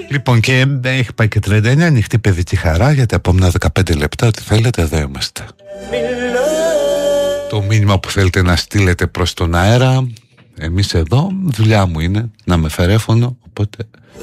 Λοιπόν, και έχει πάει και 39, ανοιχτή παιδική χαρά για τα επόμενα 15 λεπτά. Ό,τι θέλετε, εδώ είμαστε. Το μήνυμα που θέλετε να στείλετε προς τον αέρα, εμείς εδώ, δουλειά μου είναι να με φερέφωνο, οπότε